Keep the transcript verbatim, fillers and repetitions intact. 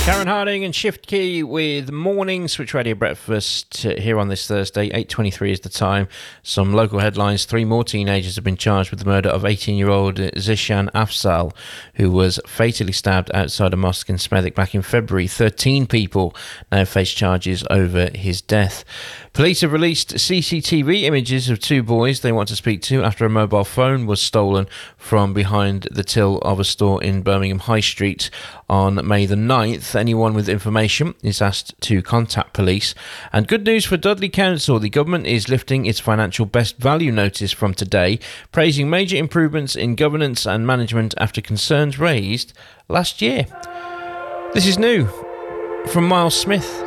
Karen Harding and Shift Key with Morning Switch Radio Breakfast here on this Thursday. eight twenty-three is the time. Some local headlines. Three more teenagers have been charged with the murder of eighteen-year-old Zishan Afzal, who was fatally stabbed outside a mosque in Smethwick back in February. thirteen people now face charges over his death. Police have released C C T V images of two boys they want to speak to after a mobile phone was stolen from behind the till of a store in Birmingham High Street on May the ninth. Anyone with information is asked to contact police. And good news for Dudley Council. The government is lifting its financial best value notice from today, praising major improvements in governance and management after concerns raised last year. This is new from Miles Smith.